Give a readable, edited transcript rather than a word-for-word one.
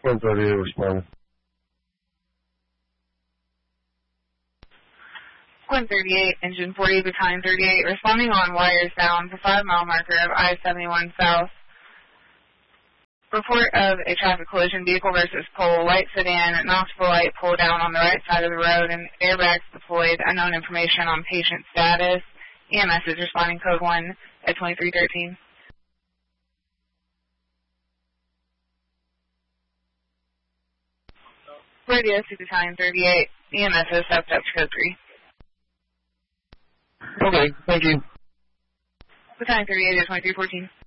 138 responding. 138, engine 40, battalion 38, responding on wires down for 5 mile marker of I-71 South. Report of a traffic collision, vehicle versus pole, white sedan, knockable light pole down on the right side of the road, and airbags deployed. Unknown information on patient status. EMS is responding code 1 at 2313. Radio to battalion 38. EMS is stepped up to code 3. Okay, thank you. Battalion 38 at 2314.